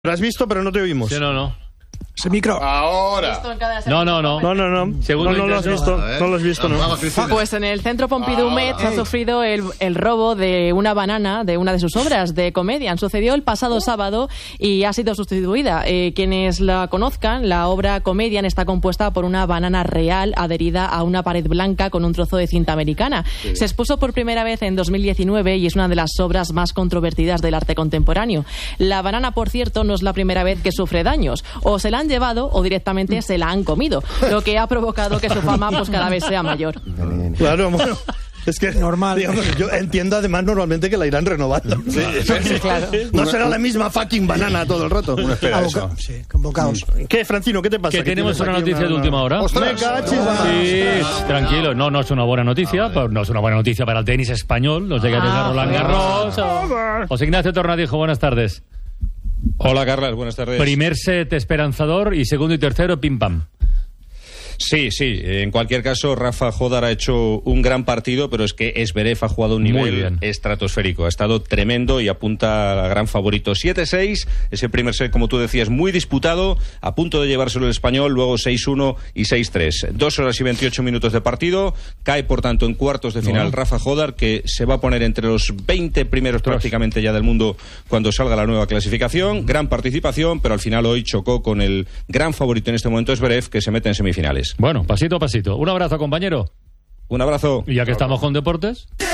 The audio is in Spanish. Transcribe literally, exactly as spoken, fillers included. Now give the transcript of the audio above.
Lo has visto, pero no te oímos. Sí, no, no. Ese micro. Ahora. No, no, no. No, no, no. Segundo no, no lo has intento. visto. No lo has visto, no. Vamos, Cristina. Pues en el Centro Pompidou Ahora. Metz ha sufrido el, el robo de una banana de una de sus obras de comedia. Sucedió el pasado sábado y ha sido sustituida. Eh, quienes la conozcan, la obra Comedian está compuesta por una banana real adherida a una pared blanca con un trozo de cinta americana. Sí. Se expuso por primera vez en dos mil diecinueve y es una de las obras más controvertidas del arte contemporáneo. La banana, por cierto, no es la primera vez que sufre daños. O se la han llevado o directamente se la han comido, lo que ha provocado que su fama pues cada vez sea mayor. Claro, bueno, es que normal. Digamos, yo entiendo además normalmente que la irán renovando. Sí, sí, sí, claro. No será la misma fucking banana todo el rato. Uno espera Ah, eso. boca- sí, convocados. ¿Qué, Francino? ¿Qué te pasa? Que tenemos tienes una aquí noticia de última hora. ¡Ostras! Me cachis. Sí, tranquilo. No, no es una buena noticia, pero no es una buena noticia para el tenis español. Los llega desde Ah, Roland Garros. O- José Ignacio Tornadijo, buenas tardes. Hola, Carlas, buenas tardes. Primer set esperanzador y segundo y tercero pim pam. Sí, sí, en cualquier caso, Rafa Jodar ha hecho un gran partido, pero es que Zverev ha jugado a un Muy nivel bien. estratosférico. Ha estado tremendo y apunta al gran favorito. siete seis, ese primer set, como tú decías, muy disputado, a punto de llevárselo el español, luego seis uno y seis tres. Dos horas y veintiocho minutos de partido. Cae, por tanto, en cuartos de final No. Rafa Jodar, que se va a poner entre los veinte primeros Ostras. prácticamente ya del mundo cuando salga la nueva clasificación. Gran participación, pero al final hoy chocó con el gran favorito en este momento, Zverev, que se mete en semifinales. Bueno, pasito a pasito. Un abrazo, compañero. Un abrazo. Y ya que estamos con deportes.